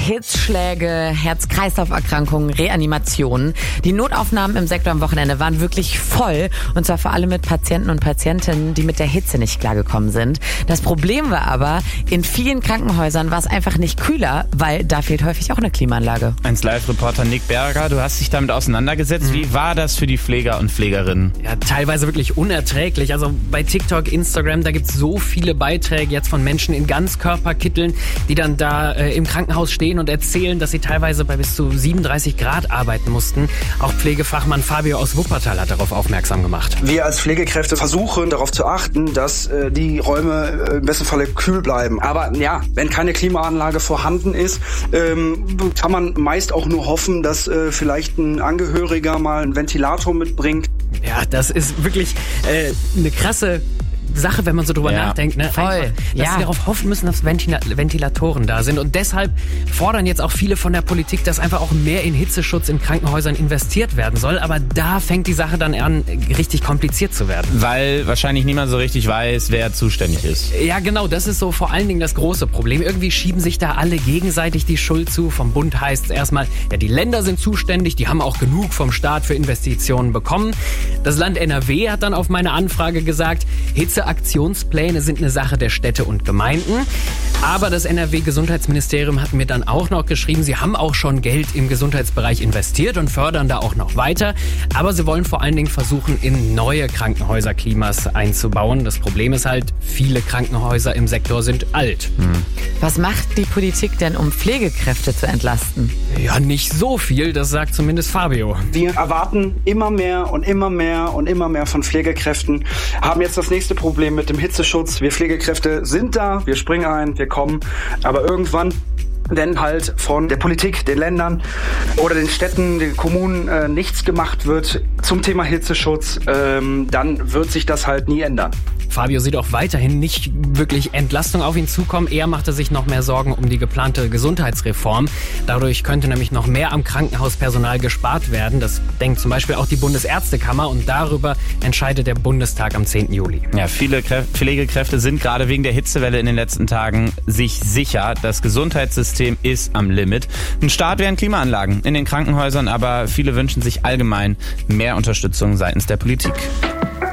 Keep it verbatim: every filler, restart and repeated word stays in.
Hitzschläge, Herz-Kreislauf-Erkrankungen, Reanimationen. Die Notaufnahmen im Sektor am Wochenende waren wirklich voll. Und zwar vor allem mit Patienten und Patientinnen, die mit der Hitze nicht klargekommen sind. Das Problem war aber, in vielen Krankenhäusern war es einfach nicht kühler, weil da fehlt häufig auch eine Klimaanlage. eins Live-Reporter Nick Berger, du hast dich damit auseinandergesetzt. Mhm. Wie war das für die Pfleger und Pflegerinnen? Ja, teilweise wirklich unerträglich. Also bei TikTok, Instagram, da gibt es so viele Beiträge jetzt von Menschen in Ganzkörperkitteln, die dann da äh, im Krankenhaus stehen und erzählen, dass sie teilweise bei bis zu siebenunddreißig Grad arbeiten mussten. Auch Pflegefachmann Fabio aus Wuppertal hat darauf aufmerksam gemacht. Wir als Pflegekräfte versuchen darauf zu achten, dass äh, die Räume äh, im besten Falle kühl bleiben. Aber ja, wenn keine Klimaanlage vorhanden ist, ähm, kann man meist auch nur hoffen, dass äh, vielleicht ein Angehöriger mal einen Ventilator mitbringt. Ja, das ist wirklich äh, eine krasse Sache, wenn man so drüber ja, nachdenkt, ne? Voll. Einfach, dass ja. sie darauf hoffen müssen, dass Ventila- Ventilatoren da sind. Und deshalb fordern jetzt auch viele von der Politik, dass einfach auch mehr in Hitzeschutz in Krankenhäusern investiert werden soll. Aber da fängt die Sache dann an, richtig kompliziert zu werden. Weil wahrscheinlich niemand so richtig weiß, wer zuständig ist. Ja, genau. Das ist so vor allen Dingen das große Problem. Irgendwie schieben sich da alle gegenseitig die Schuld zu. Vom Bund heißt es erstmal, ja, die Länder sind zuständig, die haben auch genug vom Staat für Investitionen bekommen. Das Land N R W hat dann auf meine Anfrage gesagt, Hitze Aktionspläne sind eine Sache der Städte und Gemeinden. Aber das N R W-Gesundheitsministerium hat mir dann auch noch geschrieben, sie haben auch schon Geld im Gesundheitsbereich investiert und fördern da auch noch weiter. Aber sie wollen vor allen Dingen versuchen, in neue Krankenhäuser-Klimas einzubauen. Das Problem ist halt, viele Krankenhäuser im Sektor sind alt. Hm. Was macht die Politik denn, um Pflegekräfte zu entlasten? Ja, nicht so viel, das sagt zumindest Fabio. Wir erwarten immer mehr und immer mehr und immer mehr von Pflegekräften, haben jetzt das nächste Problem mit dem Hitzeschutz. Wir Pflegekräfte sind da, wir springen ein, wir kommen, aber irgendwann, wenn halt von der Politik, den Ländern oder den Städten, den Kommunen äh, nichts gemacht wird zum Thema Hitzeschutz, ähm, dann wird sich das halt nie ändern. Fabio sieht auch weiterhin nicht wirklich Entlastung auf ihn zukommen. Er machte sich noch mehr Sorgen um die geplante Gesundheitsreform. Dadurch könnte nämlich noch mehr am Krankenhauspersonal gespart werden. Das denkt zum Beispiel auch die Bundesärztekammer und darüber entscheidet der Bundestag am zehnten Juli. Ja, viele Krä- Pflegekräfte sind gerade wegen der Hitzewelle in den letzten Tagen sich sicher, das Gesundheitssystem ist am Limit. Ein Start wären Klimaanlagen in den Krankenhäusern, aber viele wünschen sich allgemein mehr Unterstützung seitens der Politik.